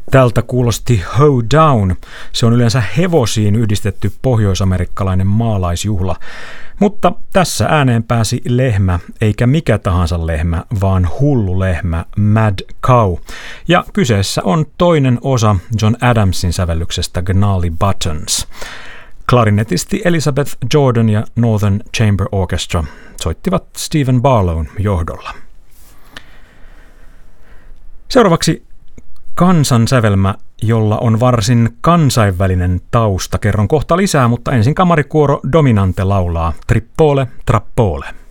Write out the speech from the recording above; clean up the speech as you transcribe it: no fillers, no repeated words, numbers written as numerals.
Tältä kuulosti Hoe Down. Se on yleensä hevosiin yhdistetty pohjoisamerikkalainen maalaisjuhla. Mutta tässä ääneen pääsi lehmä, eikä mikä tahansa lehmä, vaan hullu lehmä, Mad Cow. Ja kyseessä on toinen osa John Adamsin sävellyksestä Gnarly Buttons. Klarinetisti Elizabeth Jordan ja Northern Chamber Orchestra soittivat Stephen Barlown johdolla. Seuraavaksi kansansävelmä, jolla on varsin kansainvälinen tausta. Kerron kohta lisää, mutta ensin kamarikuoro Dominante laulaa Trippole Trappole.